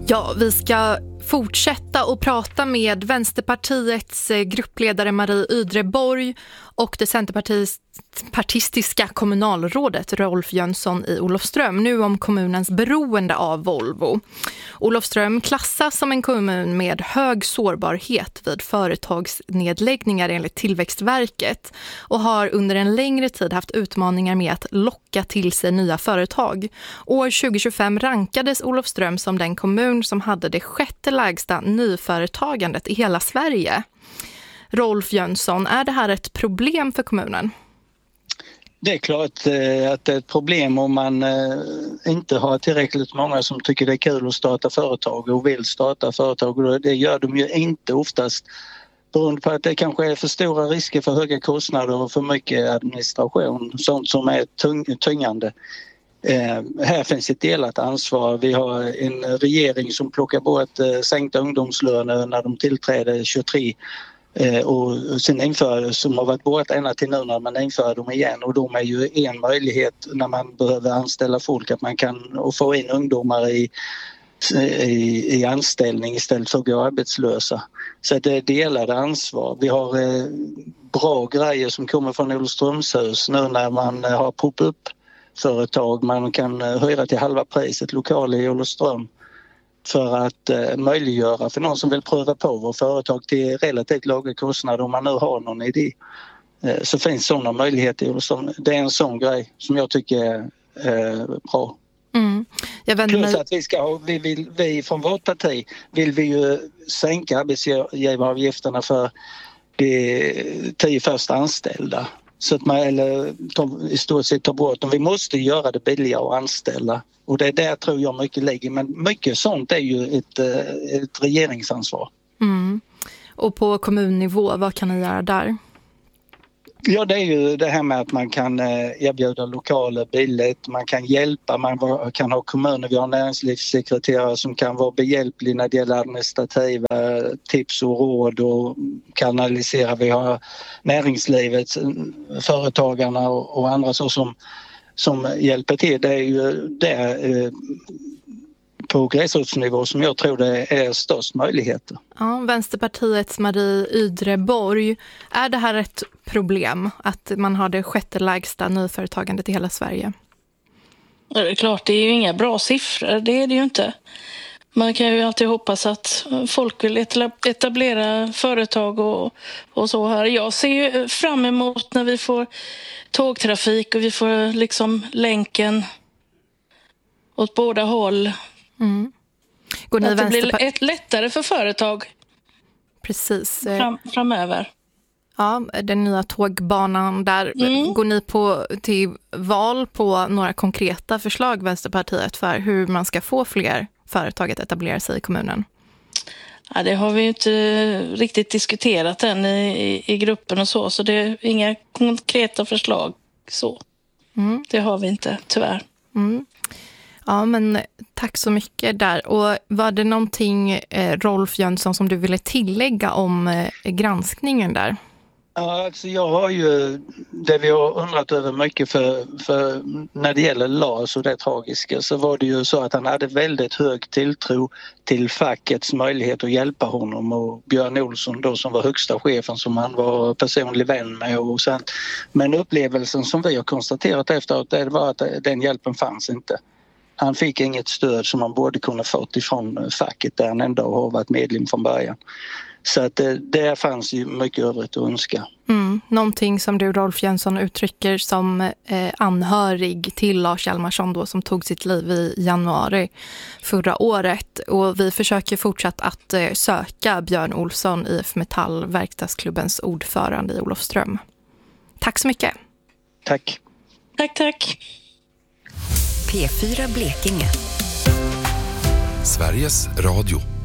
Ja, vi ska fortsätta att prata med Vänsterpartiets gruppledare Marie Ydreborg och det centerpartistiska kommunalrådet Rolf Jönsson i Olofström nu om kommunens beroende av Volvo. Olofström klassas som en kommun med hög sårbarhet vid företagsnedläggningar enligt Tillväxtverket och har under en längre tid haft utmaningar med att locka till sig nya företag. År 2025 rankades Olofström som den kommun som hade det sjätte lägsta nyföretagandet i hela Sverige. Rolf Jönsson, är det här ett problem för kommunen? Det är klart att det är ett problem om man inte har tillräckligt många som tycker det är kul att starta företag och vill starta företag. Och det gör de ju inte oftast beroende på att det kanske är för stora risker för höga kostnader och för mycket administration. Sånt som är tyngande. Här finns ett delat ansvar. Vi har en regering som plockar bort sänkta ungdomslöner när de tillträder 23 och sen inför som har varit bort ända till nu när man inför dem igen, och de är ju en möjlighet när man behöver anställa folk att man kan och få in ungdomar i anställning istället för att gå arbetslösa. Så det är delade ansvar. Vi har bra grejer som kommer från Olofströmshus nu när man har pop-up företag. Man kan höja till halva priset lokal i Olofström för att möjliggöra för någon som vill pröva på vårt företag till relativt låga kostnader om man nu har någon idé. Så finns sådana möjligheter i Olofström. Det är en sån grej som jag tycker är bra. Mm. Plus att vi från vårt parti vill vi ju sänka arbetsgivaravgifterna för de 10 första anställda. Så att man i stort sett tar bort dem. Vi måste göra det billigare att anställa. Och det är där tror jag mycket ligger. Men mycket sånt är ju ett regeringsansvar. Mm. Och på kommunnivå, vad kan ni göra där? Ja, det är ju det här med att man kan erbjuda lokaler billigt, man kan hjälpa, man kan ha kommuner, vi har näringslivssekreterare som kan vara behjälplig när det gäller administrativa tips och råd och kanalisera. Vi har näringslivet, företagarna och andra så som hjälper till. Det är ju där på gräsrotsnivå som jag tror det är störst möjligheter. Ja, Vänsterpartiets Marie Ydreborg, är det här ett problem att man har det sjätte lägsta nyföretagandet i hela Sverige? Ja, det är klart, det är ju inga bra siffror, det är det ju inte. Man kan ju alltid hoppas att folk vill etablera företag och så här. Jag ser ju fram emot när vi får tågtrafik och vi får liksom länken åt båda håll. Mm. Att det blir lättare för företag. Precis. Framöver. Ja, den nya tågbanan där. Går ni till val på några konkreta förslag, Vänsterpartiet, för hur man ska få fler företag att etablera sig i kommunen? Ja, det har vi ju inte riktigt diskuterat än i gruppen och så det är inga konkreta förslag så. Det har vi inte, tyvärr. Ja, men tack så mycket där. Och var det någonting, Rolf Jönsson, som du ville tillägga om granskningen där? Ja, alltså jag har ju det vi har undrat över mycket för när det gäller Lars och det tragiska, så var det ju så att han hade väldigt hög tilltro till fackets möjlighet att hjälpa honom och Björn Olsson då som var högsta chefen som han var personlig vän med och sen. Men upplevelsen som vi har konstaterat efteråt, det var att den hjälpen fanns inte. Han fick inget stöd som man borde kunna fått ifrån facket där han ändå har varit medlem från början. Så att det fanns ju mycket övrigt att önska. Någonting som du, Rolf Jönsson, uttrycker som anhörig till Lars Hjalmarsson då, som tog sitt liv i januari förra året. Och vi försöker fortsatt att söka Björn Olsson, IF Metall, verkstadsklubbens ordförande i Olofström. Tack så mycket. Tack. Tack. P4 Blekinge. Sveriges Radio.